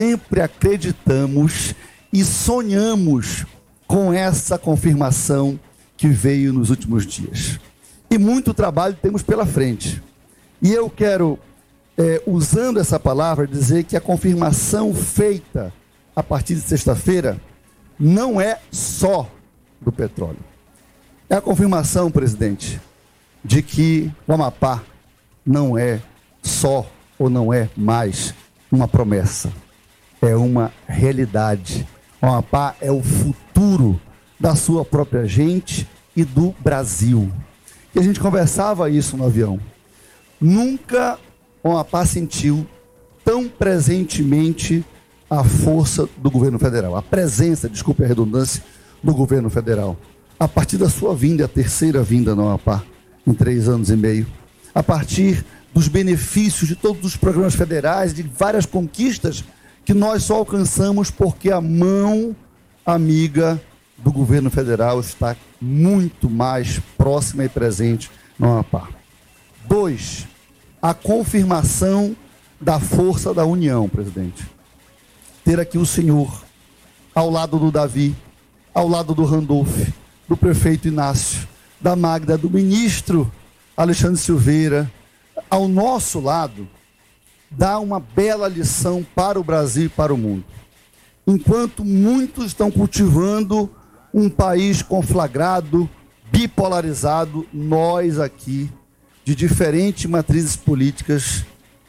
sempre acreditamos e sonhamos com essa confirmação que veio nos últimos dias. E muito trabalho temos pela frente. E eu quero, usando essa palavra, dizer que a confirmação feita a partir de sexta-feira não é só do petróleo. É a confirmação, presidente, de que o Amapá não é só ou não é mais uma promessa. É uma realidade. O Amapá é o futuro da sua própria gente e do Brasil. E a gente conversava isso no avião. Nunca o Amapá sentiu tão presentemente a força do governo federal, a presença, desculpe a redundância, do governo federal. A partir da sua vinda, a terceira vinda no Amapá, em 3 anos e meio. A partir dos benefícios de todos os programas federais, de várias conquistas que nós só alcançamos porque a mão amiga do governo federal está muito mais próxima e presente no Amapá. 2, a confirmação da força da união, presidente. Ter aqui o senhor ao lado do Davi, ao lado do Randolph, do prefeito Inácio, da Magda, do ministro Alexandre Silveira, ao nosso lado, dá uma bela lição para o Brasil e para o mundo. Enquanto muitos estão cultivando um país conflagrado, bipolarizado, nós aqui, de diferentes matrizes políticas,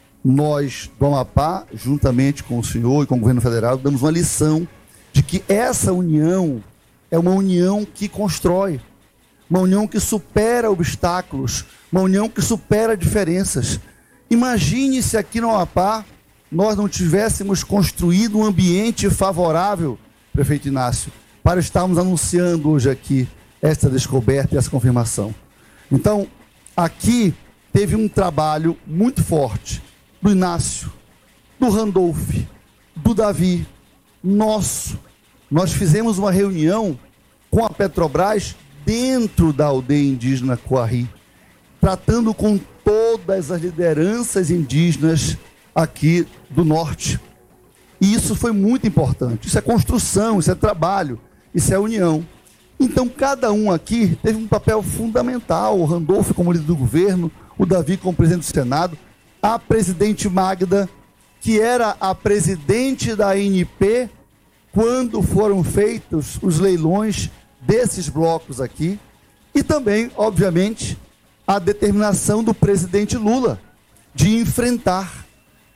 nós do Amapá, juntamente com o senhor e com o governo federal, damos uma lição de que essa união é uma união que constrói, uma união que supera obstáculos, uma união que supera diferenças. Imagine se aqui no Amapá nós não tivéssemos construído um ambiente favorável, prefeito Inácio, para estarmos anunciando hoje aqui esta descoberta e essa confirmação. Então, aqui teve um trabalho muito forte do Inácio, do Randolph, do Davi, nosso. Nós fizemos uma reunião com a Petrobras dentro da aldeia indígena Coarri, tratando com todas as lideranças indígenas aqui do norte. E isso foi muito importante. Isso é construção, isso é trabalho, isso é união. Então, cada um aqui teve um papel fundamental. O Randolph como líder do governo, o Davi como presidente do Senado, a presidente Magda, que era a presidente da ANP quando foram feitos os leilões desses blocos aqui, e também, obviamente, a determinação do presidente Lula de enfrentar.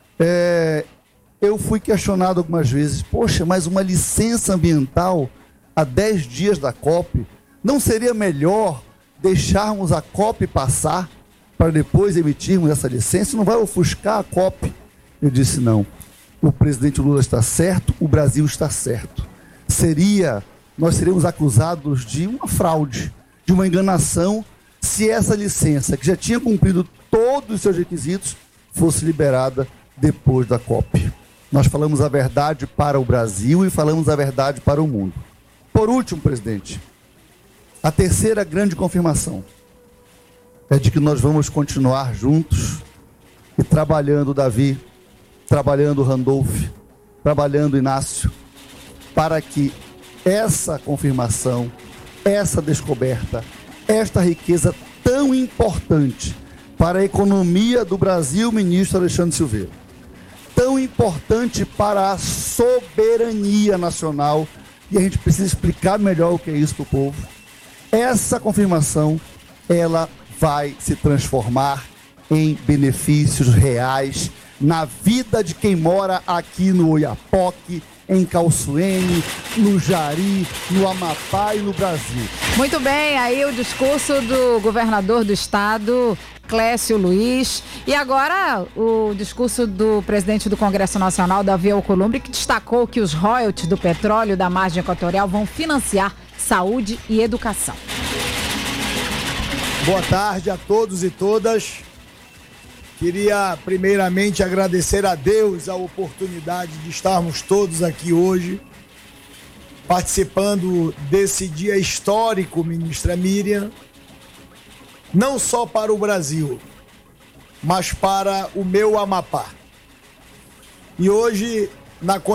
Eu fui questionado algumas vezes, poxa, mas uma licença ambiental a 10 dias da COP, não seria melhor deixarmos a COP passar para depois emitirmos essa licença? Não vai ofuscar a COP? Eu disse, não. O presidente Lula está certo, o Brasil está certo. Nós seríamos acusados de uma fraude, de uma enganação, se essa licença, que já tinha cumprido todos os seus requisitos, fosse liberada depois da COP. Nós falamos a verdade para o Brasil e falamos a verdade para o mundo. Por último, presidente, a terceira grande confirmação é de que nós vamos continuar juntos e trabalhando, Davi, trabalhando Randolph, trabalhando Inácio, para que essa confirmação, essa descoberta, esta riqueza tão importante para a economia do Brasil, ministro Alexandre Silveira, tão importante para a soberania nacional, e a gente precisa explicar melhor o que é isso para o povo. Essa confirmação, ela vai se transformar em benefícios reais na vida de quem mora aqui no Oiapoque, em Calçoene, no Jari, no Amapá e no Brasil. Muito bem, aí o discurso do governador do estado, Clécio Luiz. E agora o discurso do presidente do Congresso Nacional, Davi Alcolumbre, que destacou que os royalties do petróleo da margem equatorial vão financiar saúde e educação. Boa tarde a todos e todas. Queria primeiramente agradecer a Deus a oportunidade de estarmos todos aqui hoje, participando desse dia histórico, ministra Miriam, não só para o Brasil, mas para o meu Amapá. E hoje na